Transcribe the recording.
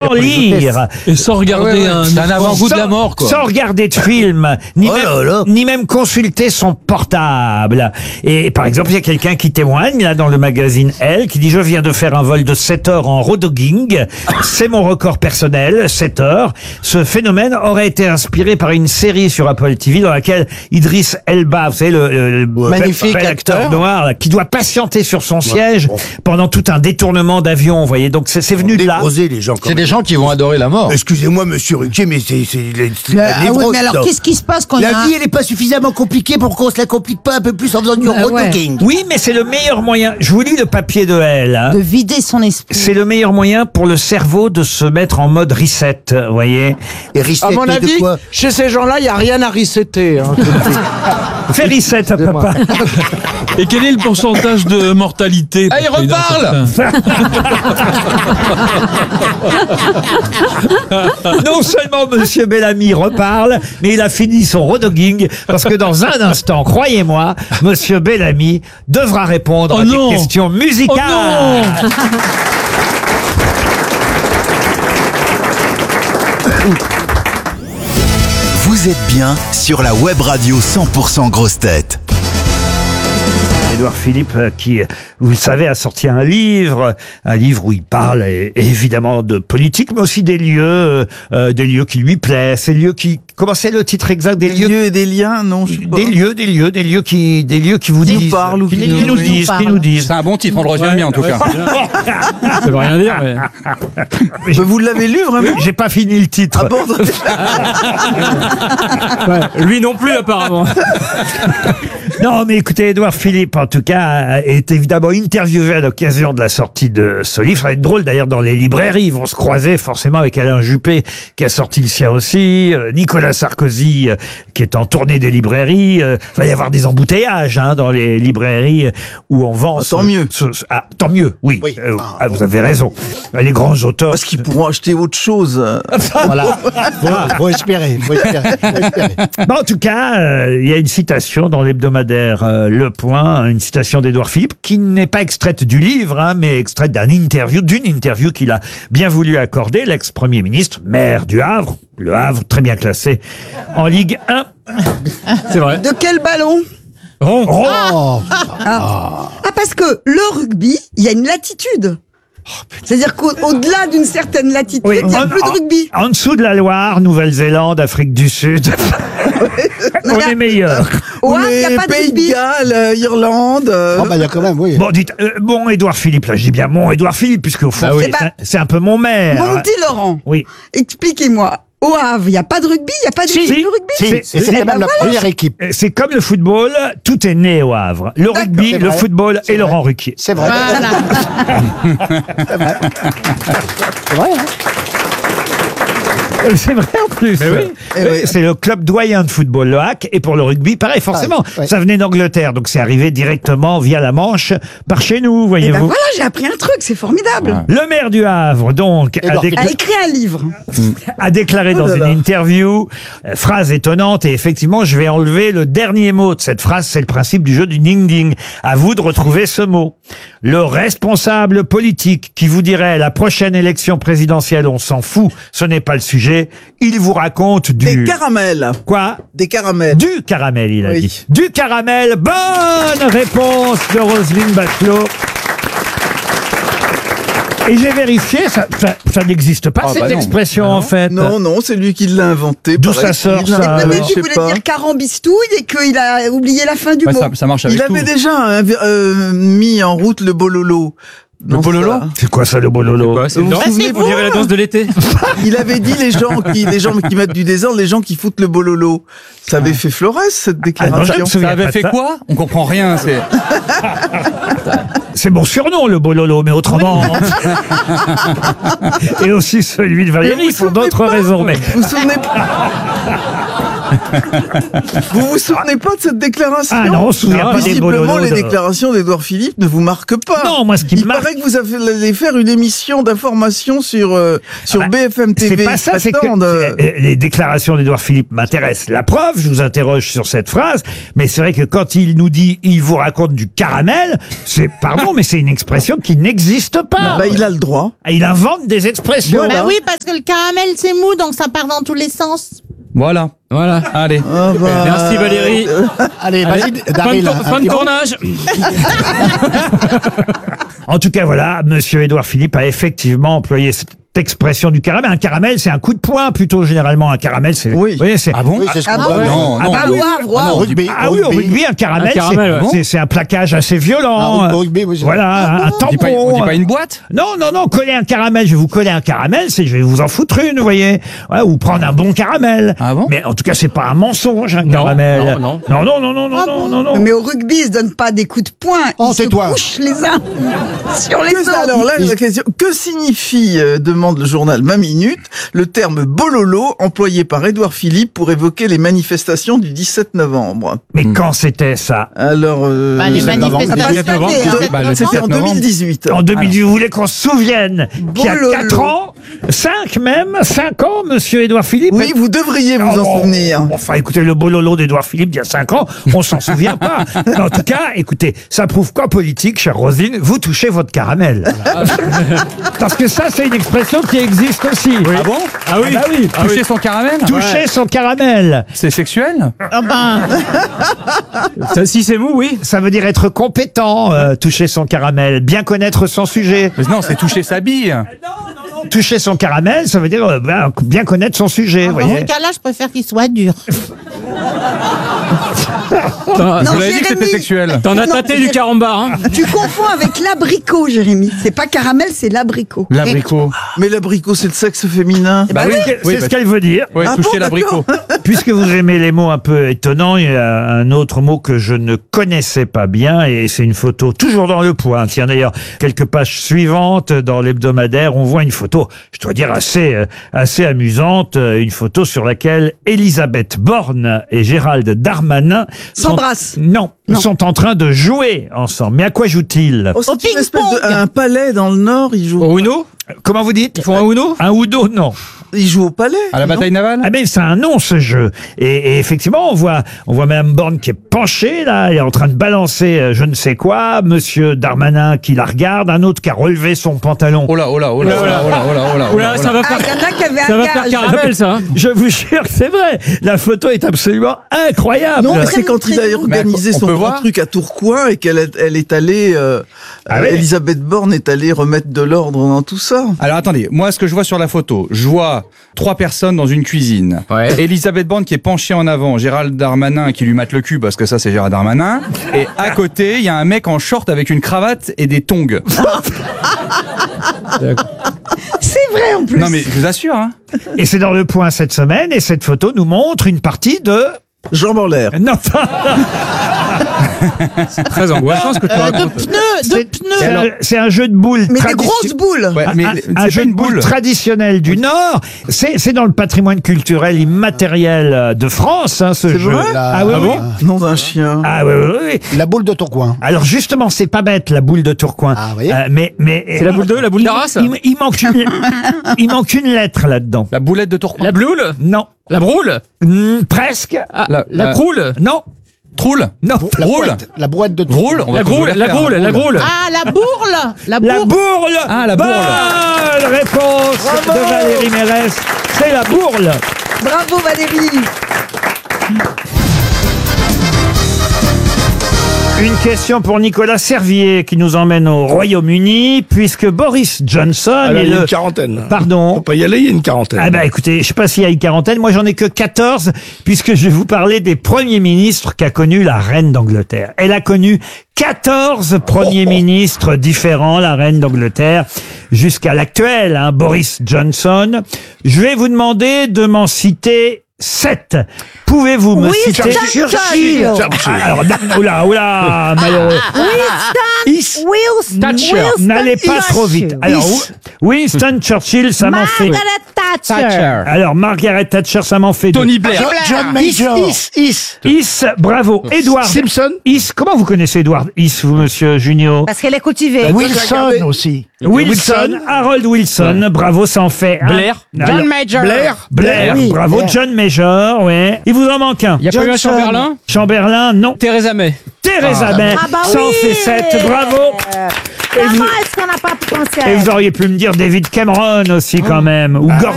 sans lire, Et sans regarder un avant-goût de la mort, quoi. sans regarder de film, ni même consulter son portable. Et par exemple, il y a quelqu'un qui témoigne là dans le magazine Elle, qui dit: je viens de faire un vol de 7 heures en rodogging. C'est mon record personnel, 7 heures. Ce phénomène aurait été inspiré par une série sur Apple TV dans laquelle Idriss Elba, vous savez, le magnifique bel acteur noir, là, qui doit patienter sur son siège pendant tout un détournement d'avion, vous voyez. Donc c'est venu de là. Les gens, C'est des gens qui vont adorer la mort. Excusez-moi, monsieur Ruquier, mais c'est Ah oui, mais alors qu'est-ce qui se passe quand la vie, elle est pas suffisamment compliquée pour qu'on se la complique pas un peu plus en faisant du rodogging. Oui, mais c'est le meilleur moyen. Je vous lis le papier de Elle. Hein. de vider son esprit? C'est le meilleur moyen pour le cerveau de se mettre en mode reset, vous voyez. Et reset À mon de avis, quoi? chez ces gens-là, il n'y a rien à resetter. Hein. Fais reset, papa. Et quel est le pourcentage de mortalité? Ah, il reparle. Non seulement Monsieur Bellamy reparle, mais il a fini son rodogging, parce que dans un instant, croyez-moi, Monsieur Bellamy devra répondre à des questions musicales. Vous êtes bien sur la web radio 100% Grosses Têtes. Édouard Philippe, qui, vous le savez, a sorti un livre où il parle évidemment de politique, mais aussi des lieux qui lui plaisent, ces lieux qui, comment c'est le titre exact des lieux et des liens, non, je sais pas. des lieux qui vous Qui nous disent, parlent ou qui qui nous disent. C'est un bon titre, on le retient bien en tout cas. Ça veut rien dire, mais... Vous l'avez lu vraiment? J'ai pas fini le titre. Ah bon? Lui non plus, apparemment. Non, mais écoutez, Édouard Philippe, en tout cas, est évidemment interviewé à l'occasion de la sortie de ce livre. Ça va être drôle, d'ailleurs, dans les librairies. Ils vont se croiser forcément avec Alain Juppé, qui a sorti le sien aussi, Nicolas Sarkozy, qui est en tournée des librairies. Il va y avoir des embouteillages dans les librairies où on vend... tant mieux. Tant mieux, oui. Vous avez raison. Les grands auteurs... Parce qu'ils pourront acheter autre chose. Voilà. Faut espérer. Bon, en tout cas, il y a une citation dans l'hebdomadaire Le Point, une citation d'Édouard Philippe, qui n'est pas extraite du livre, mais extraite d'une interview qu'il a bien voulu accorder, l'ex-premier ministre, maire du Havre, le Havre, très bien classé en Ligue 1. C'est vrai. De quel ballon? Parce que le rugby, il y a une latitude. C'est-à-dire qu'au-delà d'une certaine latitude, il n'y a plus de rugby. En dessous de la Loire, Nouvelle-Zélande, Afrique du Sud, on est meilleurs. Ouais, il n'y a pas de Pays rugby. de Galles, Irlande. Il y a quand même, oui. Bon, dites, mon Édouard Philippe, là, je dis bien mon Édouard Philippe, puisque au fond, c'est un peu mon maire. Mon petit Laurent, Oui. expliquez-moi. Au Havre, il n'y a pas de rugby, il n'y a pas d'équipe de rugby. C'est quand même la première équipe. C'est comme le football, tout est né au Havre. Le rugby, le football et Laurent Ruquier. C'est vrai. C'est vrai, hein? C'est vrai en plus. C'est le club doyen de football, le HAC, et pour le rugby, pareil, forcément. Ça venait d'Angleterre, donc c'est arrivé directement via la Manche par chez nous, voyez-vous. Voilà, j'ai appris un truc, c'est formidable. Le maire du Havre, donc, A écrit un livre. a déclaré dans une interview, phrase étonnante, et effectivement, je vais enlever le dernier mot de cette phrase, c'est le principe du jeu du ding-ding. À vous de retrouver ce mot. Le responsable politique qui vous dirait la prochaine élection présidentielle, on s'en fout, ce n'est pas le sujet, il vous raconte Des caramels. Quoi? Des caramels. Du caramel, il a dit. Du caramel, bonne réponse de Roselyne Bachelot. Et j'ai vérifié, ça n'existe pas, cette expression, en fait. Non, c'est lui qui l'a inventé. D'où ça sort, ça? Peut-être qu'il voulait dire carambistouille et qu'il a oublié la fin du mot. Ça marche avec Il avait déjà mis en route le bololo. Le bololo? C'est quoi ça, le bololo? C'est une danse? On dirait la danse de l'été. Il avait dit les gens qui mettent du désordre, les gens qui foutent le bololo. Ça avait fait Flores, cette déclaration. Ça avait fait quoi? On comprend rien, C'est mon surnom, le bololo, mais autrement. Et aussi celui de Valérie, pour d'autres raisons. Mais Vous vous souvenez pas? Vous vous souvenez pas de cette déclaration? Ah non, on se souvient pas des Visiblement, bololos les de- déclarations d'Édouard Philippe ne vous marquent pas. Non, moi, ce qui me Il marque- paraît que vous allez faire une émission d'information sur BFM TV. C'est pas ça, c'est que Attendre, les déclarations d'Édouard Philippe m'intéressent. La preuve, je vous interroge sur cette phrase, mais c'est vrai que quand il nous dit « il vous raconte du caramel », pardon, mais c'est une expression qui n'existe pas. bah, il a le droit. Il invente des expressions. Bah oui, parce que le caramel, c'est mou, donc ça part dans tous les sens. Voilà. Voilà. Allez. Ah bah, Merci Valérie. Allez, vas-y, Daryl. Fin de tournage. En tout cas, voilà, monsieur Édouard Philippe a effectivement employé cette expression du caramel. Un caramel, c'est un coup de poing plutôt, généralement. Un caramel, c'est... Oui. Vous voyez, c'est... Ah bon? Oui, c'est ce qu'on Ah voit. bon Non, Ah non. bah Au oui. Havre, au Ah non, Havre. rugby. Ah oui, au rugby, un caramel, Un caramel, ouais. c'est un plaquage assez violent. Ah, au rugby, oui, c'est Voilà, un On dit pas, tampon. on dit pas une boîte? Non, coller un caramel, je vais vous coller un caramel, je vais vous en foutre une, vous voyez. Ouais, ou prendre un bon caramel. Ah bon? Mais en tout cas, c'est pas un mensonge, un caramel. non. Non. Mais au rugby, ils se donnent pas des coups de poing. Oh, Ils se c'est toi. couchent les uns sur les autres. Alors là, la question, que signifie, demande le journal Ma Minute, le terme bololo employé par Édouard Philippe pour évoquer les manifestations du 17 novembre? Mais quand c'était ça? Alors, Les manifestations. Bah, le c'était en 17 novembre. 2018. En 2018, vous voulez qu'on se souvienne qu'il y a Bololo. 4 ans, 5 ans, monsieur Édouard Philippe? Oui, vous devriez vous en souvenir. Enfin, écoutez, le bololo d'Édouard Philippe d'il y a 5 ans, on s'en souvient pas. Mais en tout cas, écoutez, ça prouve qu'en politique, chère Roselyne, vous touchez votre caramel. Parce que ça, c'est une expression qui existe aussi. Ah bon? Ah oui. Ah bah oui. Toucher son caramel? Toucher son caramel. C'est sexuel? Ah ben, Ça, si c'est mou, oui. Ça veut dire être compétent, toucher son caramel, bien connaître son sujet. Mais non, c'est toucher sa bille. Toucher son caramel, ça veut dire bien connaître son sujet, vous dans voyez. ce cas-là, je préfère qu'il soit dur. Vous l'avez dit que c'était Jérémy. sexuel. T'en as Non, tâté du carambar, hein. Tu confonds avec l'abricot, Jérémy. C'est pas caramel, c'est l'abricot. L'abricot. Mais l'abricot, c'est le sexe féminin. Bah oui. C'est ce qu'elle veut dire. Oui, Ah toucher bon, l'abricot. Puisque vous aimez les mots un peu étonnants, il y a un autre mot que je ne connaissais pas bien et c'est une photo toujours dans Le Point. Tiens d'ailleurs, quelques pages suivantes dans l'hebdomadaire, on voit une photo, je dois dire assez amusante, une photo sur laquelle Elisabeth Borne et Gérald Darmanin S'embrassent. sont en train de jouer ensemble. Mais à quoi jouent-ils? Oh, c'est une espèce ping-pong. un palais dans le Nord, ils jouent. Au Uno. Comment vous dites? Ils font un Uno. Un Udo, non. Ils jouent au palais. À la non bataille navale? Ah mais c'est un nom ce jeu. Et effectivement, on voit Madame Borne qui est penchée là, elle est en train de balancer je ne sais quoi, Monsieur Darmanin qui la regarde, un autre qui a relevé son pantalon. Oh là, oh là, oh là, oh là, oh là, oh là, oh là, oh Oula, là. ça va Ah, faire. il y en a qui avaient Ça un va faire gage. caramel, ça. hein. Je vous jure que c'est vrai. La photo est absolument incroyable. Non, mais Très c'est quand il a très organisé on son peut grand voir truc à Tourcoing et qu'elle est allée, Ah ouais. Elisabeth Borne est allée remettre de l'ordre dans tout ça. Alors attendez, moi ce que je vois sur la photo, je vois 3 personnes dans une cuisine. Ouais. Elisabeth Borne qui est penchée en avant, Gérald Darmanin qui lui mate le cul parce que ça c'est Gérald Darmanin. Et à côté, il y a un mec en short avec une cravate et des tongs. C'est vrai en plus. Non mais je vous assure, hein. Et c'est dans Le Point cette semaine et cette photo nous montre une partie de... Jambes en l'air. Non, Très angoissant ce que tu racontes. c'est un jeu de boules. Mais des tradition- grosses boules. Ouais, mais un c'est pas jeu de une boules boule. traditionnel du Nord. C'est dans le patrimoine culturel immatériel de France, hein, ce jeu. vrai Ah oui, Ah oui. bon Nom d'un chien. Ah oui, oui, oui. La boule de Tourcoing. Alors justement, c'est pas bête la boule de Tourcoing. Ah, vous voyez. Mais C'est la boule 2, la boule d'Arras. il manque une lettre là-dedans. La boulette de Tourcoing. La bloule. Non. La broule. Presque. Ah, La- la croule. Non. Troule. Non. La Roule. brouette. La brouette de Tourcoing. Roule. On va La toujours groule. La faire, groule. hein, La roule. groule. Ah, la bourle. La La bourle. bourle. Ah, la bourle. Bonne réponse de Valérie Mérès. C'est la bourle. Bravo Valérie. Une question pour Nicolas Servier qui nous emmène au Royaume-Uni puisque Boris Johnson est il y a le... une quarantaine. Pardon. Faut pas y aller, il y a une quarantaine. Ah bah écoutez, je sais pas s'il y a une quarantaine, moi j'en ai que 14 puisque je vais vous parler des premiers ministres qu'a connu la reine d'Angleterre. Elle a connu 14 premiers ministres différents, la reine d'Angleterre, jusqu'à l'actuel, hein, Boris Johnson. Je vais vous demander de m'en citer 7. Pouvez-vous me citer... Churchill. Alors, oula, malheureux. Winston. N'allez pas trop vite. Alors, Winston Churchill, ça m'en fait... Margaret Thatcher. Alors, Margaret Thatcher, ça m'en fait deux. Tony Blair. John Major. Is, bravo. Edward Simpson. Is, comment vous connaissez Edward Is, vous, monsieur Junio? Parce qu'elle est cultivée. Wilson aussi. Wilson, Harold Wilson, bravo, ça en fait un. Blair. John Major. Blair, Oui, bravo, Blair. John Major, ouais. Il vous en manque un. Il y a pas eu un Johnson. Chamberlain Chamberlain, non. Theresa May. Theresa May, Ah bah ça en oui. fait 7, bravo. Et vous, Comment est-ce qu'on n'a pas pensé à et elle? vous auriez pu me dire David Cameron aussi quand même, ou Gordon